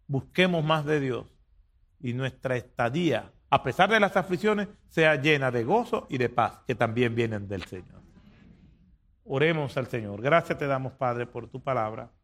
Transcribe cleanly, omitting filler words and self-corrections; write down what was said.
busquemos más de Dios y nuestra estadía, a pesar de las aflicciones, sea llena de gozo y de paz, que también vienen del Señor. Oremos al Señor. Gracias te damos, Padre, por tu palabra.